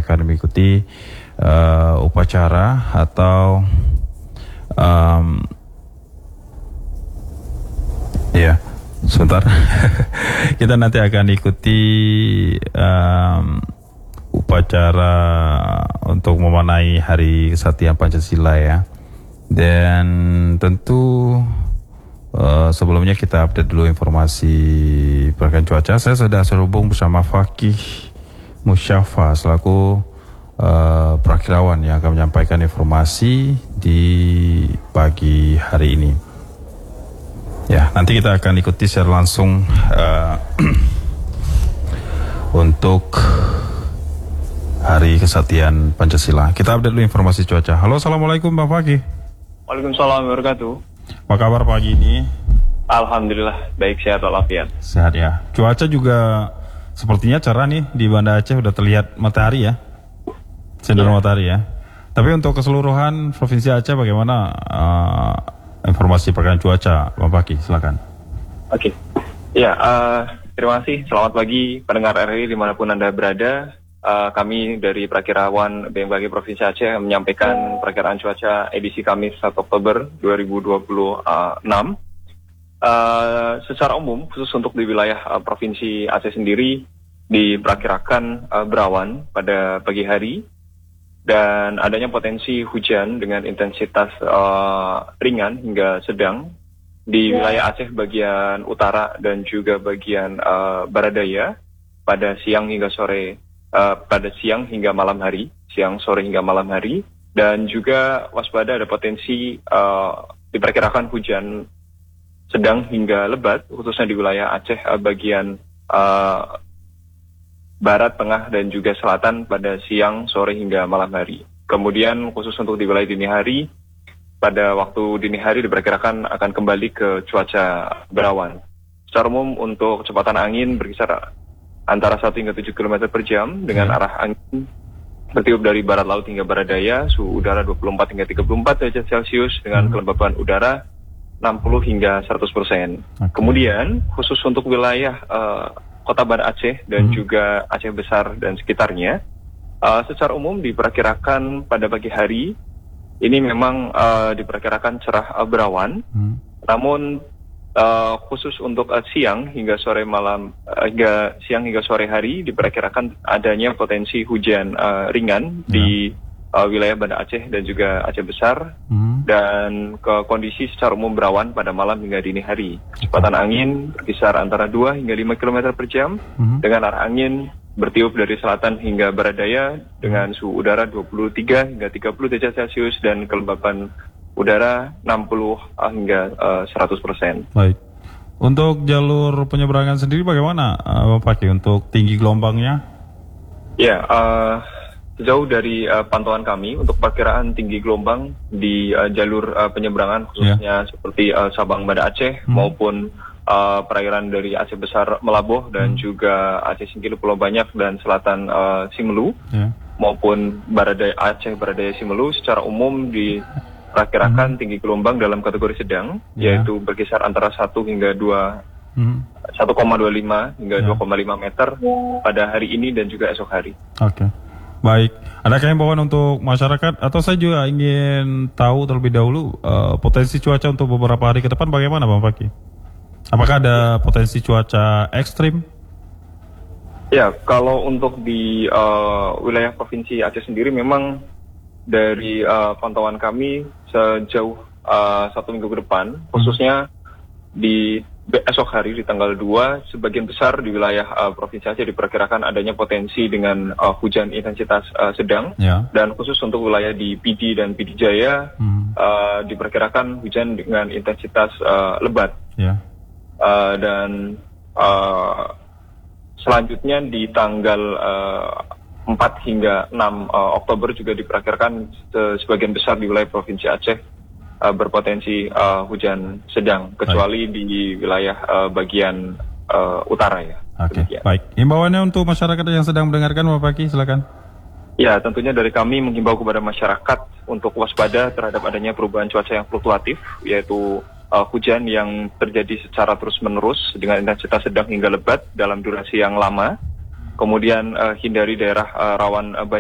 akan mengikuti upacara atau ya sebentar kita nanti akan ikuti upacara untuk memaknai Hari Kesaktian Pancasila ya. Dan tentu sebelumnya kita update dulu informasi pergerakan cuaca. Saya sudah terhubung bersama Fakih Musyafa selaku perakirawan yang akan menyampaikan informasi di pagi hari ini. Ya, nanti kita akan ikuti secara langsung untuk Hari Kesaktian Pancasila. Kita update dulu informasi cuaca. Halo, assalamualaikum Pak Fakih. Waalaikumsalam warahmatullahi wabarakatuh. Apa kabar pagi ini? Alhamdulillah, baik, sehat walafiat. Sehat ya. Cuaca juga sepertinya cerah nih di Banda Aceh, udah terlihat matahari ya. Sinar matahari ya. Tapi untuk keseluruhan Provinsi Aceh bagaimana informasi pergerakan cuaca, Pak Fakih? Silakan. Oke. Ya, terima kasih. Selamat pagi pendengar RRI dimanapun Anda berada. Kami dari Perakirawan BMKG Provinsi Aceh menyampaikan perakiraan cuaca edisi Kamis 1 Oktober 2026. Secara umum, khusus untuk di wilayah Provinsi Aceh sendiri, diperkirakan berawan pada pagi hari dan adanya potensi hujan dengan intensitas ringan hingga sedang di wilayah Aceh bagian utara dan juga bagian barat daya pada siang hingga sore. Pada siang hingga malam hari, siang, sore hingga malam hari, dan juga waspada ada potensi diperkirakan hujan sedang hingga lebat, khususnya di wilayah Aceh bagian barat, tengah, dan juga selatan pada siang, sore hingga malam hari. Kemudian khusus untuk di wilayah dini hari, pada waktu dini hari diperkirakan akan kembali ke cuaca berawan. Secara umum untuk kecepatan angin berkisar antara 1 hingga 7 km per jam dengan arah angin bertiup dari barat laut hingga barat daya, suhu udara 24 hingga 34 derajat Celcius dengan kelembapan udara 60 hingga 100%. Kemudian khusus untuk wilayah Kota Banda Aceh dan juga Aceh Besar dan sekitarnya, secara umum diperkirakan pada pagi hari ini memang diperkirakan cerah berawan, namun khusus untuk siang hingga sore malam hingga sore hari diperkirakan adanya potensi hujan ringan di wilayah Banda Aceh dan juga Aceh Besar, dan kondisi secara umum berawan pada malam hingga dini hari. Kecepatan angin berkisar antara 2 hingga 5 km per jam dengan arah angin bertiup dari selatan hingga barat daya dengan suhu udara 23 hingga 30 derajat Celcius dan kelembapan udara 60 hingga 100%. Baik. Untuk jalur penyeberangan sendiri bagaimana Pak Fakih untuk tinggi gelombangnya? Ya, sejauh dari pantauan kami untuk perkiraan tinggi gelombang di jalur penyeberangan khususnya seperti Sabang Banda Aceh maupun perairan dari Aceh Besar Melaboh dan juga Aceh Singkil Pulau Banyak dan selatan Simelu maupun Aceh Baradaya Simelu secara umum diperkirakan tinggi gelombang dalam kategori sedang, yaitu berkisar antara 1 hingga 1,25 hingga 2,5 meter pada hari ini dan juga esok hari. Oke. Baik, adakah himbauan untuk masyarakat atau saya juga ingin tahu terlebih dahulu potensi cuaca untuk beberapa hari ke depan bagaimana Bang Fakih? Apakah ada potensi cuaca ekstrim? Ya, kalau untuk di wilayah Provinsi Aceh sendiri memang dari pantauan kami sejauh 1 minggu ke depan, khususnya di esok hari di tanggal 2, sebagian besar di wilayah Provinsi Aceh diperkirakan adanya potensi dengan hujan intensitas sedang, dan khusus untuk wilayah di Pidi dan Pidi Jaya diperkirakan hujan dengan intensitas lebat. Dan selanjutnya di tanggal 4 hingga 6 Oktober juga diperkirakan sebagian besar di wilayah Provinsi Aceh berpotensi hujan sedang, kecuali di wilayah bagian utara ya. Oke, baik. Himbauannya untuk masyarakat yang sedang mendengarkan Pak Fakih, silakan. Ya, tentunya dari kami menghimbau kepada masyarakat untuk waspada terhadap adanya perubahan cuaca yang fluktuatif, yaitu hujan yang terjadi secara terus-menerus dengan intensitas sedang hingga lebat dalam durasi yang lama. Kemudian hindari daerah rawan